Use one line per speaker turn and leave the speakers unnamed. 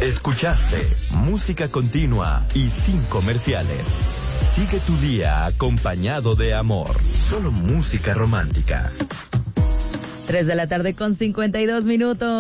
Escuchaste música continua y sin comerciales. Sigue tu día acompañado de amor. Solo música romántica.
3 de la tarde con 52 minutos.